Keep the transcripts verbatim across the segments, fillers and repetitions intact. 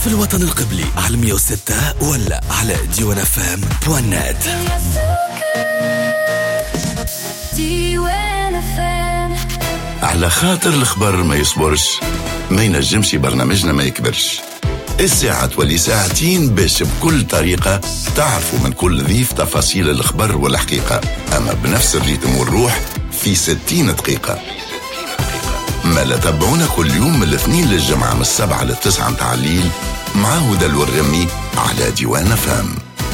في الوطن القبلي على مية وستة ولا على ديوان اف ام بوان نت. على خاطر الخبر ما يصبرش، ما ينجمش برنامجنا ما يكبرش. الساعة تولي ساعتين باش بكل طريقة تعرفوا من كل ضيف تفاصيل الخبر والحقيقة، أما بنفس الريتم والروح في ستين دقيقة. ما لا تابعونا كل يوم من الاثنين للجمعة من السبعة للتسعة متاع الليل مع هدى الورمي على ديوان فام.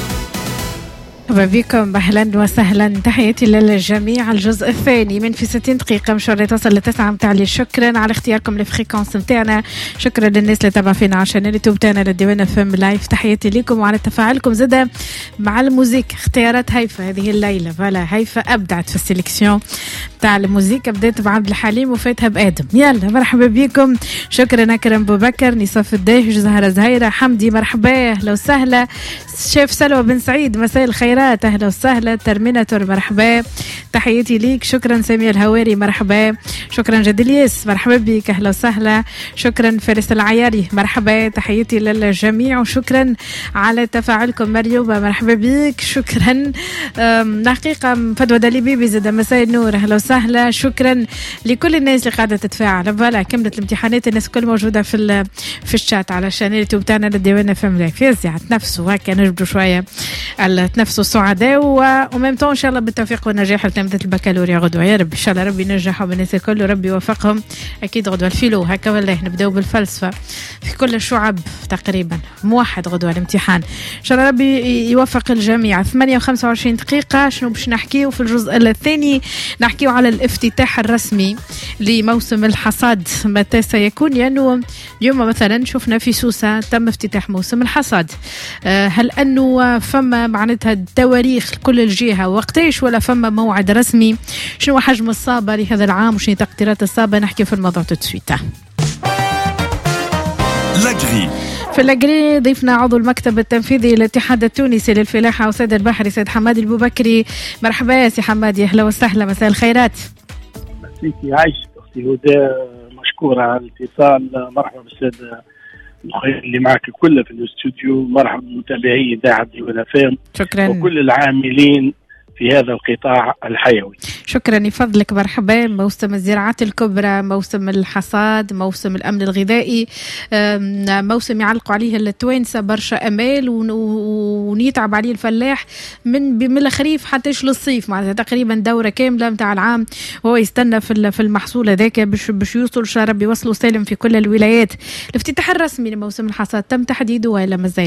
بكم أهلا وسهلا، تحياتي للجميع. الجزء الثاني من في ستين دقيقة مشوار تصل لتسعة متاع الليل. شكرا على اختياركم للفريكونس متاعنا، شكرا للناس اللي تابع فينا عشان اليوتيوب تاعنا للديوان فم لايف. تحياتي لكم وعلى تفاعلكم زادا مع الموزيك. اختيارات هيفا هذه الليلة، فلا هيفا أبدعت في السيليكسيون تاع الموزيكا، بدأت بعبد الحليم وفاتها بآدم. يلا مرحبا بكم، شكرا أكرم أبو بكر، نصف الداهج، زهرة زهيرة، حمدي مرحبا، أهلا وسهلا. شيف سلوى بن سعيد مساء الخيرات، أهلا وسهلا. ترميناتور مرحبا، تحياتي ليك. شكرا سامية الهواري مرحبا، شكرا جد الياس مرحبا بك، أهلا وسهلا. شكرا فارس العياري مرحبا، تحياتي للجميع وشكرا على تفاعلكم. مريوبة مرحبا بك، شكرا. حقيقة فدوى دالي بيبي زاد مساء النور، أهلا وسهلا. شكرا لكل الناس اللي قاعدة تتفاعل. فوالا كملت الامتحانات، الناس كل موجودة في في الشات علشان اليوتيوب تاعنا للديوان فم لايف. يا تنفسوا هكا، نجبدوا شوية تنفسوا السعداء وممتون إن شاء الله بالتوفيق والنجاح لتلامذة البكالوريا غدوة. يا رب إن شاء الله ربي ينجحوا بالناس الكل وربي يوفقهم. أكيد غدوة الفيلو هكا والله نبدأوا بالفلسفة في كل الشعب تقريبا، موحد غدوة الامتحان إن شاء الله ربي يوفق الجميع. ثمانية وخمسة وعشرين دقيقة، شنو باش نحكيو في الجزء الثاني؟ نحكيو على الافتتاح الرسمي لموسم الحصاد متى سيكون، لأنه اليوم مثلا شفنا في سوسة تم افتتاح موسم الحصاد. هل أنه فما معناتها تواريخ كل الجهة وقتاش ولا فما موعد رسمي؟ شنو حجم الصابة لهذا العام وشنو تقديرات الصابة؟ نحكي في الموضوع تسويته. لاجري في اللاجري ضيفنا عضو المكتب التنفيذي للاتحاد التونسي للفلاحة وصيد البحري سيد حمادي البوبكري. مرحبا يا سي حمادي، أهلا وسهلا، مساء الخيرات. مسيكي عايش أختي هدى، مشكورة على الاتصال. مرحبا بالسادة الخير اللي معك كله في الاستوديو، مرحبا بمتابعي إذاعة ديوان فام، شكرا، وكل العاملين في هذا القطاع الحيوي. شكرا يفضلك. مرحبا. موسم الزراعات الكبرى، موسم الحصاد، موسم الأمن الغذائي، موسم يعلقوا عليه التوانسة برشا أمال ونيتعب عليه الفلاح من من الخريف حتى للصيف، معناتها تقريبا دورة كاملة متاع العام هو يستنى في في المحصول هذاك باش باش يوصل شهر ربي يوصلوا سالم في كل الولايات. الافتتاح الرسمي لموسم الحصاد تم تحديده ولا مازال؟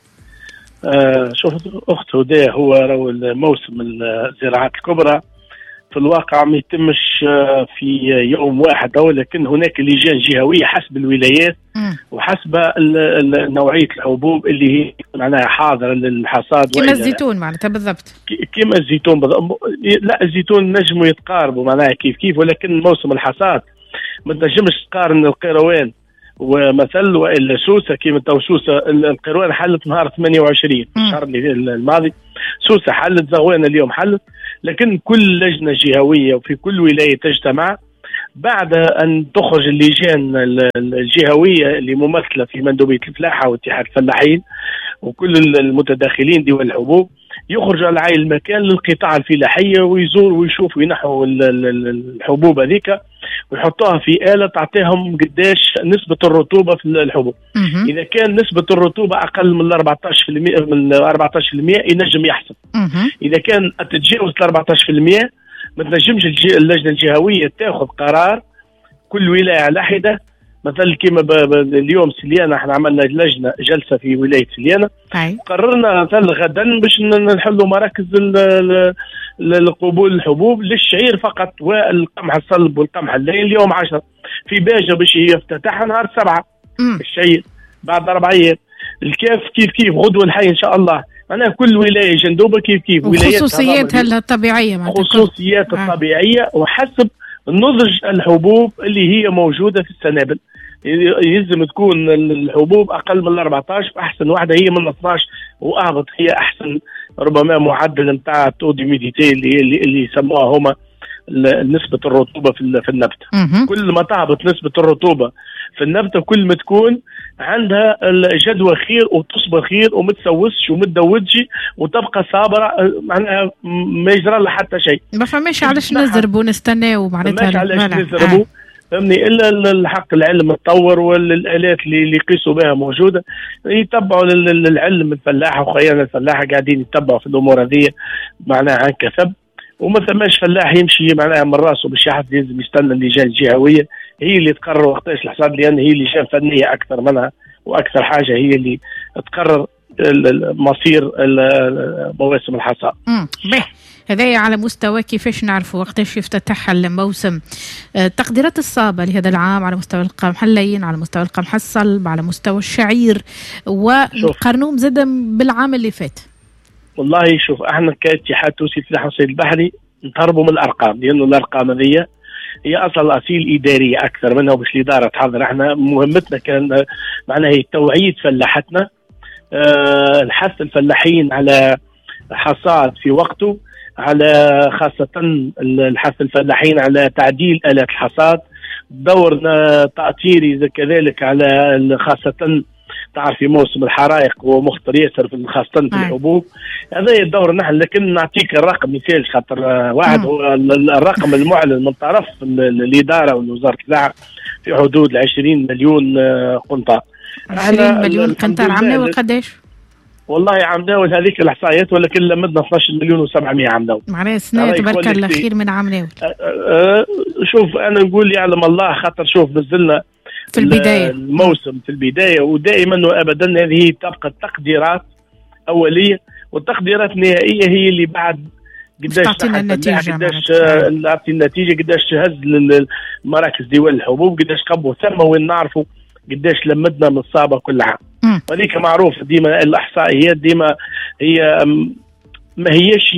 آه شوف أخت هدى، هو رو الموسم الزراعات الكبرى في الواقع ما يتمش في يوم واحد، ولكن هناك لجان جهوية حسب الولايات م. وحسب نوعية الحبوب اللي هي معناها حاضرة للحصاد، كما الزيتون معناتها بالضبط. كما الزيتون بالضبط. لا الزيتون نجموا يتقاربوا معناها كيف كيف، ولكن موسم الحصاد ما تنجمش تقارن القيروان ومثل والا سوسه. كيما تو سوسه القروان حلت نهار ثمانية وعشرين الشهر الماضي، سوسه حلت، زغوانه اليوم حلت، لكن كل لجنه جهويه وفي كل ولايه تجتمع بعد ان تخرج اللجان الجهويه اللي ممثله في مندوبيه الفلاحه واتحاد الفلاحين وكل المتداخلين دول الحبوب، يخرج على عين المكان للقطاع الفلاحيه ويزور ويشوف وينحوا الحبوب هذيك ويحطوها في آلة تعطيهم قداش نسبة الرطوبة في الحبوب. مم. إذا كان نسبة الرطوبة أقل من أربعة عشر بالمئة من أربعة عشر بالمئة ينجم يحصل. مم. إذا كان تتجاوز أربعة عشر بالمئة ما تنجمش اللجنة الجهوية تأخذ قرار. كل ولاية على حدة، مثلا كما اليوم سليانة احنا عملنا لجنة جلسة في ولاية سليانة، قررنا مثلا غدا باش نحلوا مراكز لقبول الحبوب للشعير فقط والقمح الصلب والقمح الليل اليوم عشرة، في باجة باش يفتتح نهار سبعة الشعير بعد أربع أيام. الكاف كيف كيف غدوة الحي إن شاء الله. أنا كل ولاية جندوبة كيف كيف خصوصياتها الطبيعية، خصوصيات آه. الطبيعية وحسب نضج الحبوب اللي هي موجودة في السنابل. يلزم تكون الحبوب أقل من أربعة عشر، أحسن واحدة هي من اثنا عشر وأهبط هي أحسن. ربما معدل نتاع تو ديميديتي اللي اللي يسموها هما نسبة الرطوبة في النبتة. كل ما تهبط نسبة الرطوبة في النبتة كل ما تكون عندها الجدوى خير وتصبر خير ومتسوسش ومتدوجش وتبقى صابرة، معناها ما يجرى لها حتى شيء. ما فماش علاش نزربوا ونستناو معناتها. ما علاش نزربوا آه. فهمني إلا الحق العلم التطور والآلات اللي يقيسوا بها موجودة، يتبعوا للعلم الفلاحة وخيانا الفلاحة قاعدين يتبعوا في الأمور هذه معناها عن كثب، وما ثماش فلاح يمشي معناها من راسه باش يحط، لازم يستنى اللجان الجهوية هي اللي تقرر وقتاش الحصاد، لأن هي لجان فنية أكثر منها، وأكثر حاجة هي اللي تقرر مصير مواسم الحصاد. هذا على مستوى كيفاش نعرفوا وقتاش يفتتح الموسم. التقديرات الصعبة لهذا العام على مستوى القمح اللين، على مستوى القمح الصلب، على مستوى الشعير، وقارنوهم زادا بالعام اللي فات. والله شوف احنا كاتحاد تونسي للفلاحة والصيد البحري نتهربوا من الارقام، لانه الارقام هذه هي اصل اصيل اداريه اكثر منها باش الاداره تحضر. احنا مهمتنا كان معناها هي توعيه فلاحتنا، أه الحث الفلاحين على حصاد في وقته، على خاصه الحث الفلاحين على تعديل آلات الحصاد، دورنا تأثيري كذلك على خاصه تعرفي موسم الحرائق هو مخطر ياسر في خاصة في الحبوب. هذا الدور نحن، لكن نعطيك الرقم مثال خاطر واحد هو الرقم المعلن من طرف الإدارة ووزارة الزراعة في حدود عشرين مليون قنطار. عشرين مليون قنطار عمناول قداش؟ والله عمناول هذيك الإحصائيات، ولكن لمدنا اثناش مليون وسبعمائة عمناول. معناها سنة تبارك الله خير من عمناول. شوف أنا نقول يعلم الله، خاطر شوف نزلنا في البداية الموسم في البداية، ودائما وابدا هذه تبقى التقديرات اوليه، والتقديرات النهائيه هي اللي بعد قداش تعطينا النتيجه، قداش تعطي النتيجه، قداش تهز للمراكز ديوان الحبوب، قداش قبوا ثم وين نعرفوا قداش لمدنا من الصابه كل عام. وهذيك معروف ديما الاحصائيات ديما هي ما هيش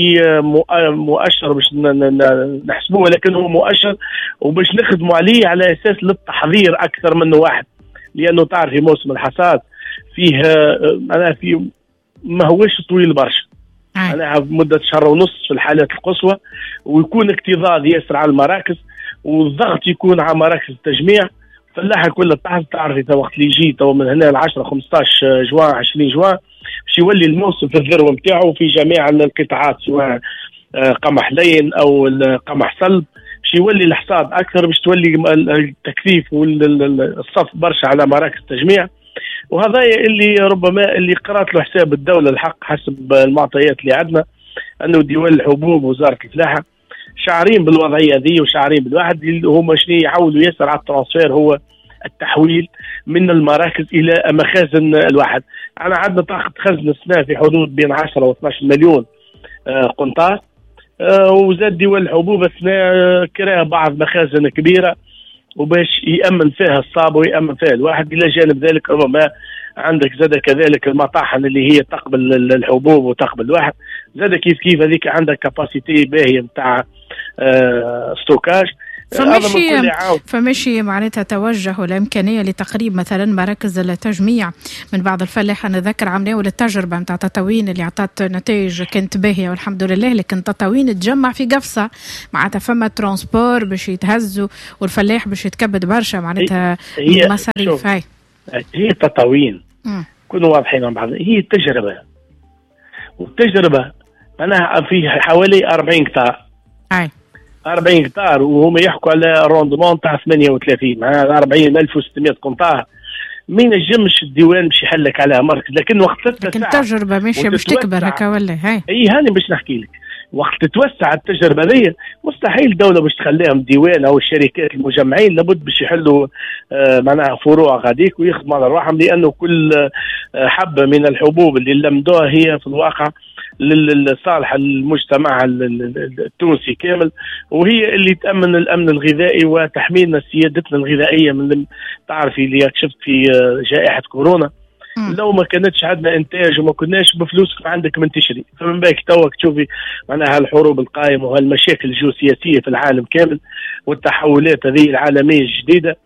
مؤشر باش نحسبوه، لكن هو مؤشر وباش نخدموا عليه على اساس للتحضير اكثر منه واحد، لانه تعرفي موسم الحصاد فيه معناها فيه ما هوش طويل برشا، معناها مده شهر ونص في الحالات القصوى، ويكون اكتظاظ ياسر على المراكز، والضغط يكون على مراكز التجميع. فلاحة كلها تحت تعرفي وقت اللي يجي تو من هنا ل عشرة خمسطاش جوان عشرين جوان باش يولي الموسم في الذروه نتاعو في جميع القطاعات، سواء قمح لين او قمح صلب، باش يولي الحصاد اكثر، باش تولي التكثيف والصف برشا على مراكز التجميع. وهذا اللي ربما اللي قرات له حساب الدوله الحق حسب المعطيات اللي عندنا، انه ديوان الحبوب ووزاره الفلاحه شعارين بالوضعيه هذه وشعارين بالواحد اللي هما شنو يحاولوا يسر على الترانسفير، هو التحويل من المراكز الى مخازن الواحد. انا عندنا طاقه خزن السنه في حدود بين عشرة واثناش مليون آه قنطار، آه وزاد ديوان الحبوب السنه كرا بعض مخازن كبيره وباش يامن فيها الصاب ويامن فيها الواحد. الى جانب ذلك ربما عندك زاد كذلك المطاحن اللي هي تقبل الحبوب وتقبل الواحد، زاد كيف كيف هذيك عندها كاباسيتي باهيه نتاع آه ستوكاج. فماشي فماشي معناتها توجه ولا إمكانية لتقريب مثلا مراكز التجميع من بعض الفلاحة. أنا ذكر عمناول التجربة نتاع تطاوين اللي عطات نتائج كانت باهية والحمد لله، لكن تطاوين تجمع في قفصة معناتها فما ترانسبور باش يتهزوا والفلاح باش يتكبد برشا معناتها مصاريف. هاي هي تطاوين كونوا واضحين مع بعض، هي تجربة، والتجربة أنا في حوالي أربعين قطار هاي أربعين قطار، وهم يحكوا على روندمون تاع ثمانية وثلاثين مع أربعين ألف وستمائة قنطار. مين ينجمش الديوان باش يحلك عليها مركز، لكن وقت تتسع لكن التجربة ماشية باش تكبر هكا ولا هاي اي هاني باش نحكي لك. وقت تتوسع التجربة ذي مستحيل الدولة باش تخليهم ديوان او الشركات المجمعين، لابد باش يحلوا آه معناها فروع غاديك ويخدموا على رواحهم، لانه كل آه حبة من الحبوب اللي لمدوها هي في الواقع لصالح المجتمع التونسي كامل، وهي اللي تأمن الأمن الغذائي وتحميلنا سيادتنا الغذائية. من تعرفي اللي شفت في جائحة كورونا م. لو ما كانتش عندنا إنتاج وما كناش بفلوسك عندك من تشري، فمن باك توك تشوفي معناها الحروب القائمة وهالمشاكل الجيوسياسية في العالم كامل والتحولات هذه العالمية الجديدة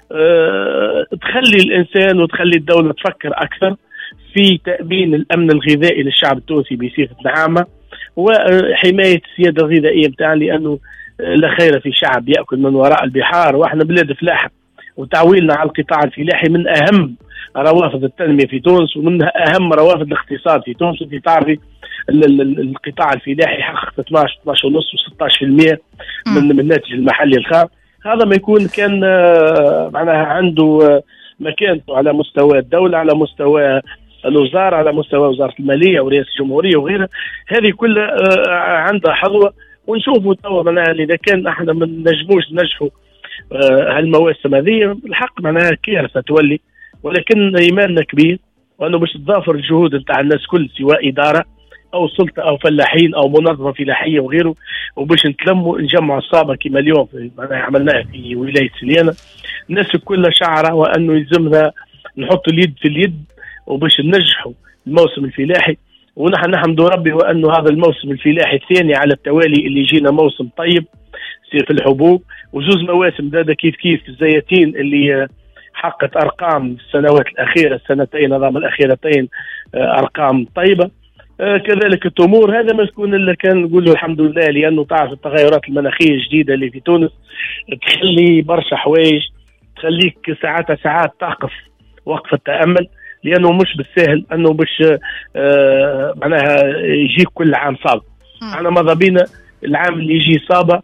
أه تخلي الإنسان وتخلي الدولة تفكر أكثر في تأمين الأمن الغذائي للشعب التونسي بصفة عامة، وحماية السيادة الغذائية متاعنا، لأنه لا خير في شعب يأكل من وراء البحار، وإحنا بلاد فلاحة، وتعويلنا على القطاع الفلاحي من أهم روافد التنمية في تونس ومن أهم روافد الاقتصاد في تونس. وفي تعرفي القطاع الفلاحي حقق اثناعش اثناعش ونص وستة في المئة من من الناتج المحلي الخام. هذا ما يكون كان معناها عنده مكانته على مستوى الدولة، على مستوى الوزارة، على مستوى وزارة المالية ورئاسة الجمهورية وغيرها. هذه كلها عندها حظوة. ونشوفوا توا معناها إذا كان احنا ما نجموش ننجحوا هالمواسم هذه الحق معناها كارثة تولي. ولكن إيماننا كبير وأنه باش تضافر الجهود نتاع الناس كل، سواء إدارة أو سلطة أو فلاحين أو منظمة فلاحية وغيره، وباش نتلموا نجمعوا الصابة كما اليوم معناها عملناها في ولاية سليانة. الناس كلها شعرة وأنه يلزمنا نحط اليد في اليد وباش ننجحوا الموسم الفلاحي. ونحن نحمد ربي وأنه هذا الموسم الفلاحي الثاني على التوالي اللي يجينا موسم طيب في الحبوب، وجوز مواسم دادا كيف كيف في الزيتين اللي حققت أرقام السنوات الأخيرة، السنتين نظام الأخيرتين أرقام طيبة. كذلك التمور هذا ما تكون إلا كان نقول له الحمد لله، لأنه تعرف التغيرات المناخية الجديدة اللي في تونس تخلي برشا حوايج، تخليك ساعات ساعات تقف وقف التأمل، لأنه مش بالسهل أنه باش آه معناها يجيك كل عام صعب. أنا ماذا بينا العام اللي يجي صعبة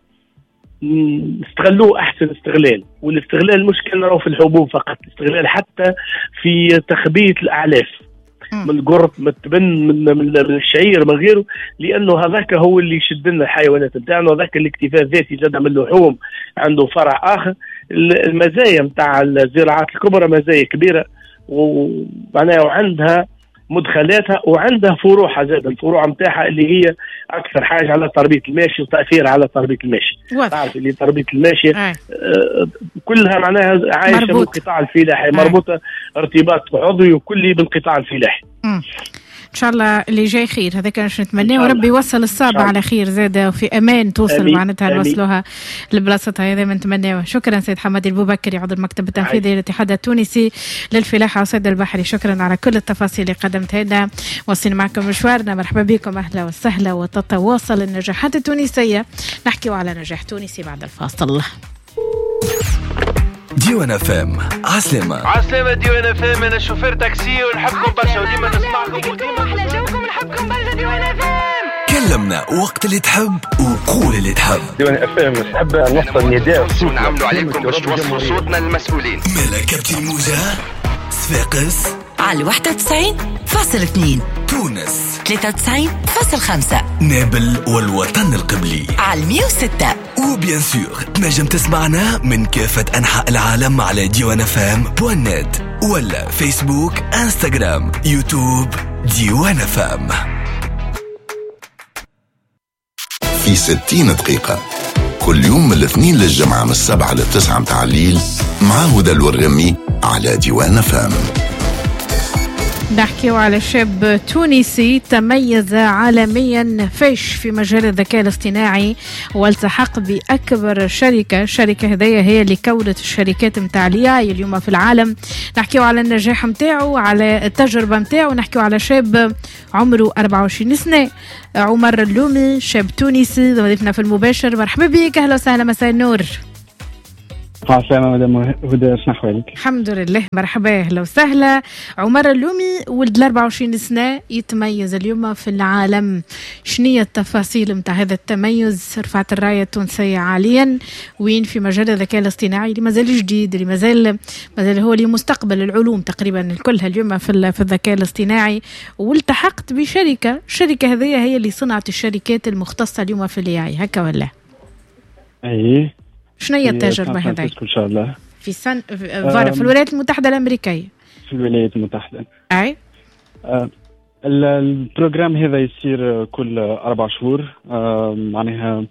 نستغلوه أحسن استغلال. والاستغلال مش كان نراه في الحبوب فقط، استغلال حتى في تخبية الأعلاف من القرط من التبن من, من, من الشعير من غيره، لأنه هذاك هو اللي يشد لنا الحيوانات بتاعنا، وذاك الاكتفاء الذاتي زاد من اللحوم عنده فرع آخر. المزايا متاع الزراعات الكبرى مزايا كبيرة ومعناها وعندها مدخلاتها وعندها فروعها زاد، الفروع متاعها اللي هي اكثر حاجه على تربيه الماشي وتاثيرها على تربيه الماشي. تعرف اللي تربيه الماشي آه. آه كلها معناها عايشه بالقطاع الفلاحي، مربوطه ارتباط عضوي وكلي بالقطاع الفلاحي. م. ان شاء الله اللي جاي خير، هذا كان شو نتمناه، وربي يوصل الصابة على خير زاده وفي امان توصل معناتها نوصلوها لبلاصتها، هذا ما نتمناه. شكرا سيد حمادي البوبكري عضو المكتب التنفيذي للاتحاد التونسي للفلاحه والصيد البحري، شكرا على كل التفاصيل اللي قدمتها لنا. واصلين معكم مشوارنا، مرحبا بكم، اهلا وسهلا، وتتواصل النجاحات التونسيه. نحكي على نجاح تونسي بعد الفاصل. ديوان اف ام. عسلامة عسلامة ديوان اف ام. انا شوفير تاكسي ونحبكم برشا وديما نسمعكم وديما احلى جوكم نحبكم برشا ديوان اف ام. كلمنا وقت اللي تحب وقول اللي تحب. ديوان اف ام نحب نوصل النداء ونعملوا عليكم باش توصلوا صوتنا للمسؤولين. ملكة الموجة صفاقس على واحد وتسعين فاصلة اثنين، تونس ثلاثة وتسعين فاصلة خمسة، نابل والوطن القبلي على مية وستة، وبيان سور تنجم تسمعنا من كافة أنحاء العالم على ديوان اف ام بوان نت ولا فيسبوك انستغرام يوتيوب ديوان اف ام. في ستين دقيقة كل يوم من الاثنين للجمعة من السبعة للتسعة متاع الليل مع هدى الورغمي على ديوان اف ام. نحكي على شاب تونسي تميز عالميا فيش في مجال الذكاء الاصطناعي والتحق بأكبر شركة. الشركة هذه هي اللي كونت الشركات متاع الاي اليوم في العالم. نحكي على النجاح متاعه، على التجربة متاعه. نحكي على شاب عمره أربعة وعشرين سنة، عمر اللومي، شاب تونسي ضيفنا في المباشر. مرحبا بك، أهلا وسهلا، مساء النور. عسلامة مدام هدى، شنو أحوالك؟ الحمد لله، مرحبا، أهلا وسهلا. عمر اللومي ولد الأربعة وعشرين سنة، يتميز اليوم في العالم. شنية التفاصيل متاع هذا التميز؟ رفعت الراية التونسية عاليا وين في مجال الذكاء الاصطناعي اللي مازال جديد، اللي مازال مازال هو اللي مستقبل العلوم تقريبا كلها اليوم في في الذكاء الاصطناعي. والتحقت بشركة، الشركة هذه هي اللي صنعت الشركات المختصة اليوم في الاي اي، هكا ولا؟ أي. شنو هي التجربة هذه؟ إن شاء الله في سن في, في الولايات المتحدة الأمريكية. في الولايات المتحدة. أي. آه البروجرام هذا يصير كل أربع شهور. آه معناها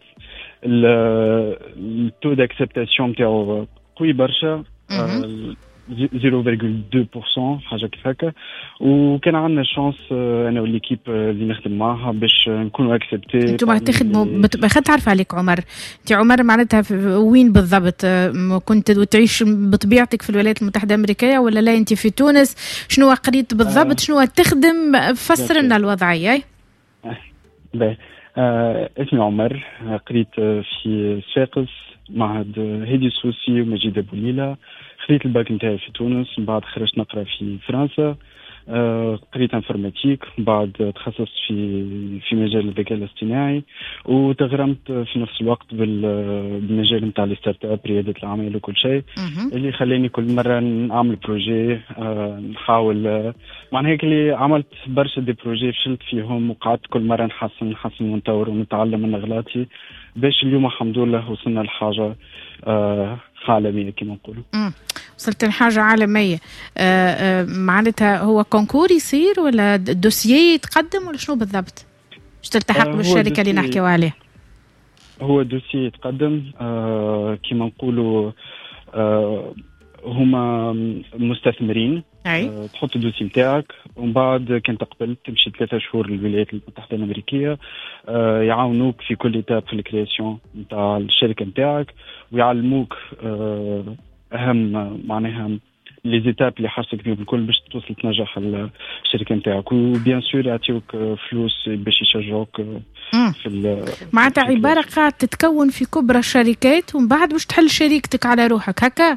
التو داكسبتاسيون تاعو قوي برشا، آه صفر فاصلة اثنين بالمئة حاجه كيف هكا. وكان عندنا شانس انا والليكيب اللي نخدم معها باش نكونوا اكسبتي. انتم تخدموا بخد تعرف عليك عمر، انت عمر معناتها وين بالضبط كنت تعيش بطبيعتك في الولايات المتحده الامريكيه ولا لا انت في تونس؟ شنو قريت بالضبط؟ شنو تخدم؟ فسر لنا الوضعيه. باهي آه اسمي عمر، قريت في صفاقس معهد هادي السوسي ومجيد أبو ليلى. خذيت الباك نتاعي في تونس، من بعد خرجت نقرا في فرنسا. آه قريت انفورماتيك، بعد تخصصت في في مجال الذكاء الاصطناعي، وتغرمت في نفس الوقت بالمجال نتاع الستارت اب، رياده الاعمال وكل شيء، اللي خلاني كل مره نعمل بروجي. آه نحاول آه معناها هيك اللي عملت برشا دي بروجي فشلت فيهم، وقعدت كل مره نحسن نحسن ونطور ونتعلم من اغلاطي، باش اليوم الحمد لله وصلنا لحاجه آه عالميه كما نقولوا. وصلت لحاجة عالمية. آه آه معناتها هو كونكور يصير ولا دوسييه يتقدم ولا شنو بالضبط؟ باش تلتحق آه بالشركة اللي نحكيو عليها؟ هو دوسييه يتقدم آه كما نقولوا آه هما مستثمرين. أي. تحط الدوسي نتاعك، ومن بعد كان تقبل تمشي ثلاثة شهور للولايات المتحدة الأمريكية، آه يعاونوك في كل إتاب في الكرياسيون نتاع الشركة نتاعك، ويعلموك آه أهم معناها لي زيتاب اللي حاجتك فيهم الكل باش توصل تنجح الشركة نتاعك، وبيان سور يعطيوك فلوس باش يشجعوك في معناتها عبارة قاعد تتكون في كبرى الشركات، ومن بعد باش تحل شريكتك على روحك هكا.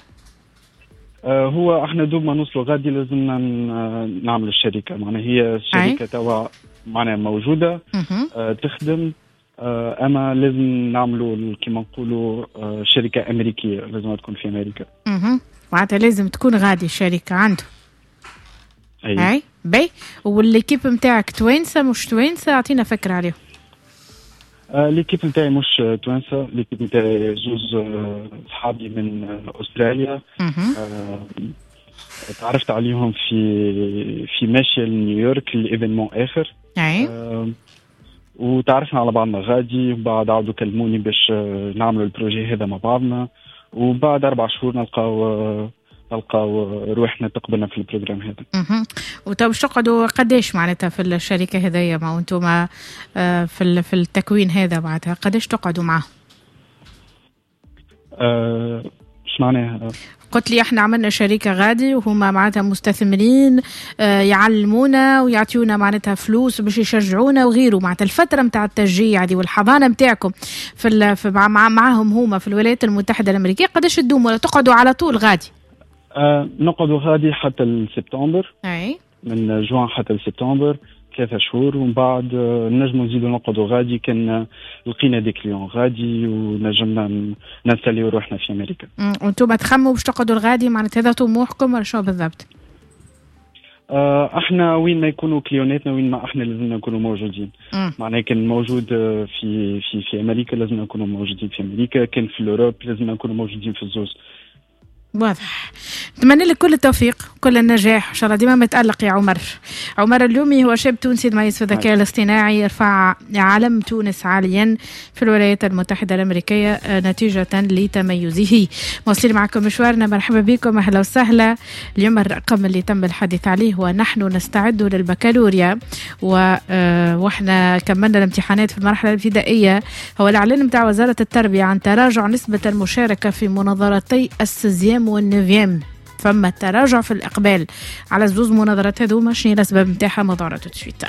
آه هو احنا دوب ما نوصلوا غادي لازمنا نعمل الشركة، معناها هي الشركة توا معناها موجودة آه تخدم، آه اما لازم نعملوا كما نقولوا آه شركة أمريكية، لازم تكون في أمريكا. اها معناتها لازم تكون غادي الشركة عنده. أي. أي بي. والليكيب نتاعك توانسة مش توانسة؟ أعطينا فكرة عليهم. آه ليكيب نتاعي مش توانسة، ليكيب نتاعي زوز صحابي من آه أستراليا. آه تعرفت عليهم في في ماشية لنيويورك الإيفينمون آخر. أي. آه وتعرفنا على بعضنا غادي، وبعد عاودوا كلموني باش آه نعملوا البروجي هذا مع بعضنا، وبعد أربع شهور نلقاو آه نلقاو روحنا تقبلنا في البروجرام هذا. اها وتو باش تقعدوا قداش معناتها في الشركه هذيا ما وانتم في في التكوين هذا معناتها قداش تقعدوا معه؟ أه ايش معناها؟ قلت لي احنا عملنا شركه غادي وهما معناتها مستثمرين آه يعلمونا ويعطيونا معناتها فلوس باش يشجعونا وغيره، معناتها الفتره نتاع التشجيع دي والحضانه نتاعكم في, في مع معهم هما في الولايات المتحده الامريكيه قداش تدوم ولا تقعدوا على طول غادي؟ آه نقعدوا غادي حتى لسبتمبر. اي. من جوان حتى لسبتمبر ثلاثة شهور، ومن بعد آه نجموا نزيدوا نقعدوا غادي كان لقينا دي كليون غادي ونجمنا ننسليو روحنا في امريكا. وانتم تخموا باش تقعدوا الغادي معناتها هذا طموحكم ولا شو بالضبط؟ آه احنا وين ما يكونوا كليوناتنا وين ما احنا لازمنا نكونوا موجودين. معناها كان موجود في في في امريكا لازمنا نكونوا موجودين في امريكا، كان في اوروبا لازمنا نكونوا موجودين في الزوز. واضح. نتمنى لك كل التوفيق كل النجاح ان شاء الله، ديما متألق يا عمر. عمر اللومي هو شاب تونسي تميز في الذكاء الاصطناعي، يرفع علم تونس عاليا في الولايات المتحدة الأمريكية نتيجة لتميزه. واصلين معكم مشوارنا، مرحبا بكم، اهلا وسهلا. اليوم الرقم اللي تم الحديث عليه هو نحن نستعد للبكالوريا، واحنا كملنا الامتحانات في المرحلة الابتدائية. هو الإعلان بتاع وزارة التربية عن تراجع نسبة المشاركة في مناظرتي السيزيام والنوفيام، فما تراجع في الإقبال على زوز مناظرات هذوما. شنو الأسباب نتاعها؟ موضوعنا تسويتا.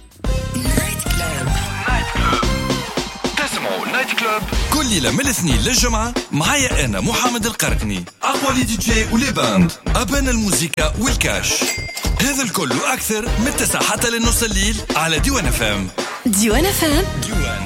تسمعوا نايت كلوب كل ليلة من الاثنين للجمعة معايا أنا محمد القرقني، أقوى لي دي جي ولي باند، أبان الموسيقى والكاش. هذا الكل وأكثر من تسعة حتى للنص الليل على ديوان فام. ديوان فام. ديوان